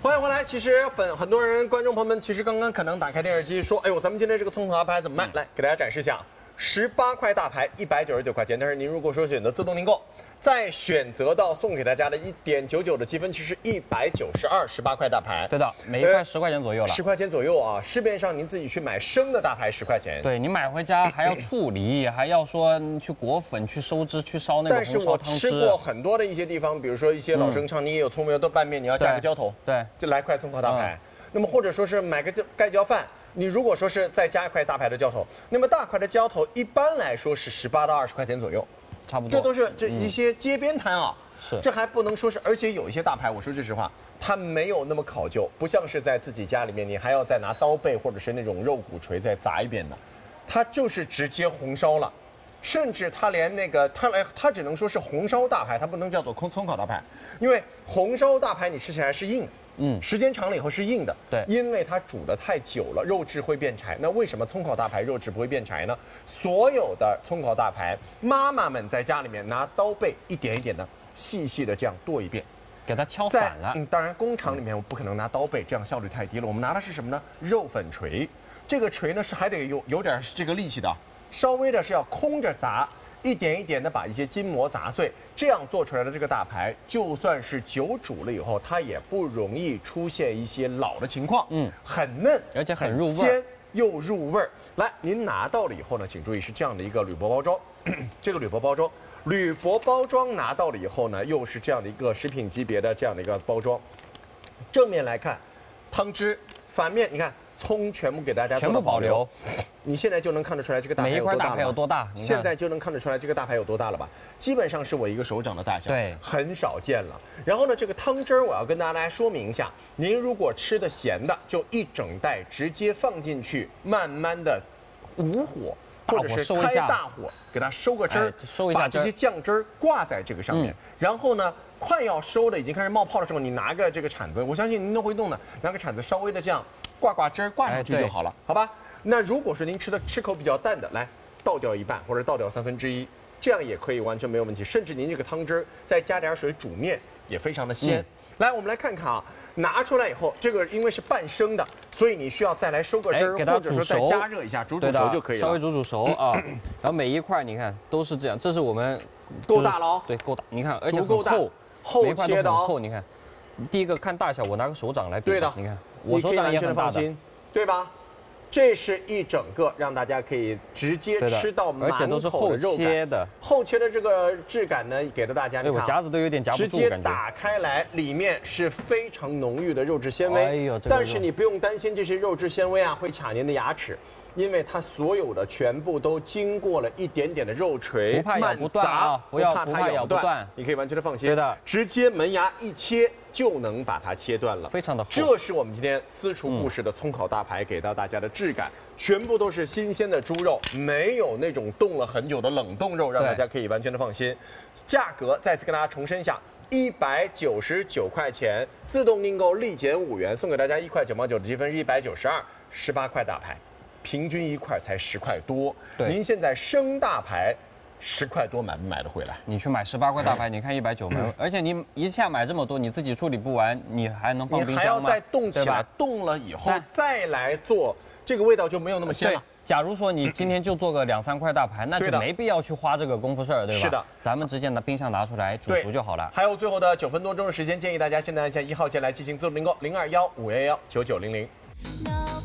欢迎回来。其实很多人观众朋友们，其实刚刚可能打开电视机说，哎呦，咱们今天这个葱烤大排怎么卖？来给大家展示一下，18块大排199块钱。但是您如果说选择自动订购，再选择到送给大家的1.99的积分，其实192，18块大排。 对的，每一块10块钱左右了。 10块钱左右啊，市面上您自己去买生的大排10块钱。 对你买回家还要处理，还要说去裹粉、去收汁、去烧那个红烧汤汁。 但是我吃过很多的一些地方，比如说一些老生肠，你也有葱油豆拌面，你要加个浇头， 对， 就来块葱烤大排。那么或者说是买个盖浇饭，你如果说是再加一块大排的浇头，那么大块的浇头一般来说是18到20块钱左右。 差不多， 这都是这一些街边摊啊， 是， 这还不能说是，而且有一些大排，我说句实话，它没有那么考究，不像是在自己家里面，你还要再拿刀背或者是那种肉骨锤再砸一遍的，它就是直接红烧了，甚至它连那个它只能说是红烧大排，它不能叫做葱烤大排，因为红烧大排你吃起来是硬的。时间长了以后是硬的， 对， 因为它煮得太久了，肉质会变柴。那为什么葱烤大排肉质不会变柴呢？所有的葱烤大排，妈妈们在家里面拿刀背一点一点的细细的这样剁一遍， 给它敲散了。 当然工厂里面我不可能拿刀背，这样效率太低了。我们拿的是什么呢？肉粉锤。这个锤呢是还得有点这个力气的，稍微的是要空着砸。一点一点的把一些筋膜砸碎，这样做出来的这个大排，就算是久煮了以后，它也不容易出现一些老的情况。很嫩， 而且很入味， 鲜又入味儿。来，您拿到了以后呢，请注意是这样的一个铝箔包装，这个铝箔包装拿到了以后呢，又是这样的一个食品级别的这样的一个包装。正面来看，汤汁；反面你看。葱全部给大家全部保留， 你现在就能看得出来这个大排有多大了。 每一块大排有多大？ 现在就能看得出来这个大排有多大了吧？基本上是我一个手掌的大小， 对， 很少见了。然后呢，这个汤汁儿我要跟大家来说明一下，您如果吃的咸的，就一整袋直接放进去，慢慢的无火。或者是开大火给它收个汁儿， 收一下， 把这些酱汁儿挂在这个上面。然后呢，快要收的已经开始冒泡的时候，你拿个这个铲子，我相信您都会弄的，拿个铲子稍微的这样挂汁儿挂上去就好了，好吧？那如果说您吃口比较淡的，来倒掉一半或者倒掉1/3，这样也可以完全没有问题。甚至您这个汤汁儿再加点水煮面也非常的鲜。来，我们来看看啊。拿出来以后，这个因为是半生的，所以你需要再来收个汁儿，或者说再加热一下，煮熟就可以了。 稍微煮熟啊，然后每一块你看都是这样，这是我们够大了哦。 对，够大。你看，而且足够大， 厚切的哦。 厚，你看，第一个看大小，我拿个手掌来比。 对的， 你看，我手掌也很大的， 对吧？这是一整个让大家可以直接吃到满口的肉感， 而且都是厚切的。 厚切的这个质感呢，给到大家。 对，我夹子都有点夹不住， 直接打开来，里面是非常浓郁的肉质纤维。 哎呦， 但是你不用担心这些肉质纤维啊会卡您的牙齿，因为它所有的全部都经过了一点点的肉锤慢砸， 不怕它咬不断， 你可以完全的放心。 对的， 直接门牙一切。就能把它切断了， 非常的厚。 这是我们今天私厨故事的葱烤大排给到大家的质感，全部都是新鲜的猪肉，没有那种冻了很久的冷冻肉，让大家可以完全的放心。价格再次跟大家重申一下，199块钱，自动订购立减5元，送给大家1块9毛9的积分是192，18块大排，平均一块才10块多。您现在生大排。10块多买不买得回来？ 你去买18块大排，你看190买，而且你一下买这么多，你自己处理不完，你还能放冰箱吗？ 你还要再冻起来，冻了以后再来做，这个味道就没有那么鲜了。 假如说你今天就做个2、3块大排，那就没必要去花这个功夫事儿，对吧？ 是的， 咱们直接拿冰箱拿出来煮熟就好了。 还有最后的9分多钟的时间，建议大家现在按下1号键来进行自动订购，0215119900。